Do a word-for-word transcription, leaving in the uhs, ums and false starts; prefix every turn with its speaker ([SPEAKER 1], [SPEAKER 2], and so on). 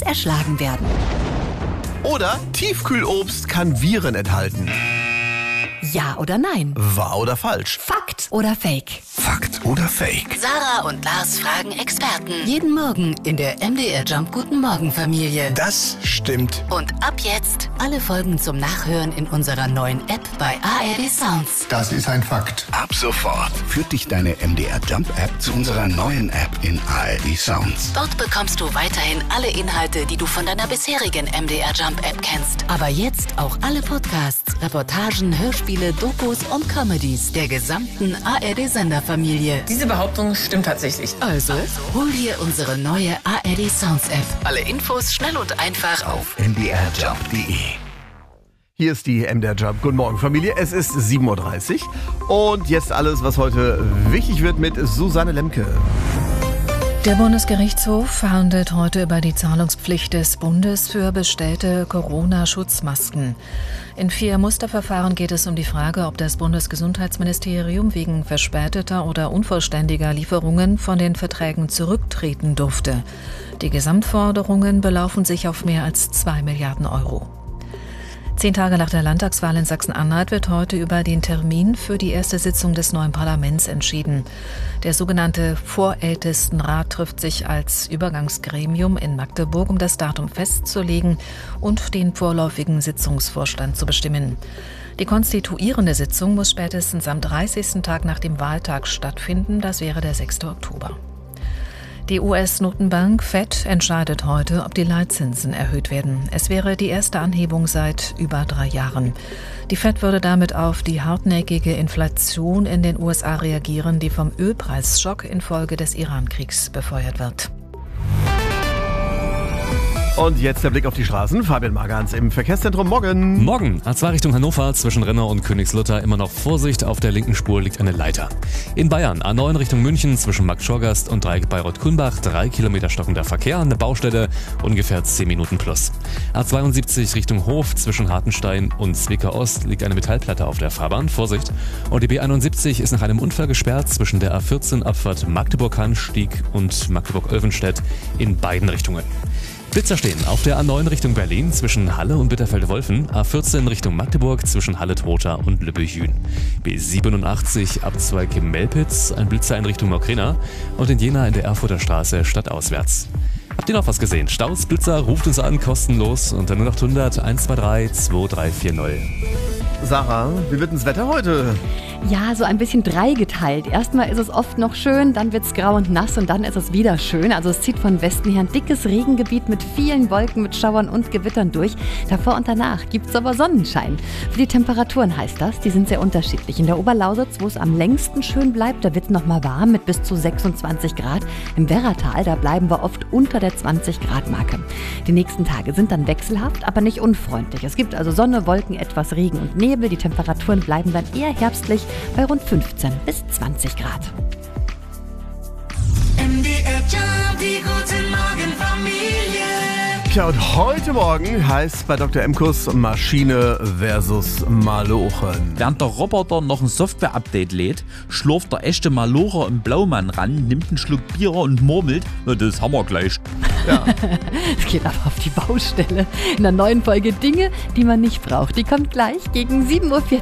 [SPEAKER 1] erschlagen werden.
[SPEAKER 2] Oder Tiefkühlobst kann Viren enthalten.
[SPEAKER 1] Ja oder nein?
[SPEAKER 2] Wahr oder falsch?
[SPEAKER 1] Fakt oder Fake?
[SPEAKER 2] Fakt oder Fake?
[SPEAKER 1] Sarah und Lars fragen Experten. Jeden Morgen in der M D R Jump Guten Morgen Familie.
[SPEAKER 2] Das stimmt.
[SPEAKER 1] Und ab jetzt alle Folgen zum Nachhören in unserer neuen App bei A R D Sounds.
[SPEAKER 3] Das ist ein Fakt.
[SPEAKER 4] Ab sofort führt dich deine M D R Jump App zu unserer neuen App in A R D Sounds.
[SPEAKER 1] Dort bekommst du weiterhin alle Inhalte, die du von deiner bisherigen M D R Jump App kennst. Aber jetzt auch alle Podcasts, Reportagen, Hörspiele, Dokus und Comedies der gesamten A R D-Senderfamilie.
[SPEAKER 5] Diese Behauptung stimmt tatsächlich.
[SPEAKER 1] Also, hol dir unsere neue A R D Sounds App. Alle Infos schnell und einfach auf
[SPEAKER 4] M D R Jump punkt de.
[SPEAKER 2] Hier ist die M D R Jump. Guten Morgen, Familie. Es ist sieben Uhr dreißig. Und jetzt alles, was heute wichtig wird mit Susanne Lemke.
[SPEAKER 6] Der Bundesgerichtshof verhandelt heute über die Zahlungspflicht des Bundes für bestellte Corona-Schutzmasken. In vier Musterverfahren geht es um die Frage, ob das Bundesgesundheitsministerium wegen verspäteter oder unvollständiger Lieferungen von den Verträgen zurücktreten durfte. Die Gesamtforderungen belaufen sich auf mehr als zwei Milliarden Euro. Zehn Tage nach der Landtagswahl in Sachsen-Anhalt wird heute über den Termin für die erste Sitzung des neuen Parlaments entschieden. Der sogenannte Vorältestenrat trifft sich als Übergangsgremium in Magdeburg, um das Datum festzulegen und den vorläufigen Sitzungsvorstand zu bestimmen. Die konstituierende Sitzung muss spätestens am dreißigsten Tag nach dem Wahltag stattfinden, das wäre der sechste Oktober. Die U S-Notenbank Fed entscheidet heute, ob die Leitzinsen erhöht werden. Es wäre die erste Anhebung seit über drei Jahren. Die Fed würde damit auf die hartnäckige Inflation in den U S A reagieren, die vom Ölpreisschock infolge des Iran-Kriegs befeuert wird.
[SPEAKER 2] Und jetzt der Blick auf die Straßen. Fabian Magans im Verkehrszentrum. Morgen.
[SPEAKER 7] Morgen. A zwei Richtung Hannover zwischen Renner und Königslutter immer noch Vorsicht. Auf der linken Spur liegt eine Leiter. In Bayern A neun Richtung München zwischen Markt Schorgast und Dreieck Bayreuth-Kulmbach. Drei Kilometer stockender Verkehr. Eine Baustelle. Ungefähr zehn Minuten plus. A zweiundsiebzig Richtung Hof zwischen Hartenstein und Zwickau Ost liegt eine Metallplatte auf der Fahrbahn. Vorsicht. Und die B einundsiebzig ist nach einem Unfall gesperrt zwischen der A vierzehn Abfahrt Magdeburg-Hanstieg und Magdeburg-Olvenstedt in beiden Richtungen. Blitzer stehen auf der A neun Richtung Berlin zwischen Halle und Bitterfeld-Wolfen, A vierzehn Richtung Magdeburg zwischen Halle-Trotha und Lübbecke-Jün, B siebenundachtzig Abzweig Melpitz, ein Blitzer in Richtung Mokrena und in Jena in der Erfurter Straße stadtauswärts. Habt ihr noch was gesehen? Staus, Blitzer, ruft uns an, kostenlos unter null acht hundert eins zwei drei zwei drei vier null.
[SPEAKER 2] Sarah, wie wird denn das Wetter heute?
[SPEAKER 8] Ja, so ein bisschen dreigeteilt. Erstmal ist es oft noch schön, dann wird es grau und nass und dann ist es wieder schön. Also es zieht von Westen her ein dickes Regengebiet mit vielen Wolken, mit Schauern und Gewittern durch. Davor und danach gibt es aber Sonnenschein. Für die Temperaturen heißt das, die sind sehr unterschiedlich. In der Oberlausitz, wo es am längsten schön bleibt, da wird es nochmal warm mit bis zu sechsundzwanzig Grad. Im Werratal, da bleiben wir oft unter der zwanzig Grad Marke. Die nächsten Tage sind dann wechselhaft, aber nicht unfreundlich. Es gibt also Sonne, Wolken, etwas Regen und Nebel. Die Temperaturen bleiben dann eher herbstlich bei rund fünfzehn bis zwanzig Grad.
[SPEAKER 9] M D R Jump, die guten Morgen Familie.
[SPEAKER 2] Tja, und heute Morgen heißt bei Doktor Emkus Maschine versus Malochen.
[SPEAKER 10] Während der Roboter noch ein Software-Update lädt, schlurft der echte Malocher im Blaumann ran, nimmt einen Schluck Bier und murmelt, na, das haben wir gleich.
[SPEAKER 2] Ja.
[SPEAKER 8] Es geht aber auf die Baustelle. In der neuen Folge Dinge, die man nicht braucht. Die kommt gleich gegen sieben Uhr vierzig.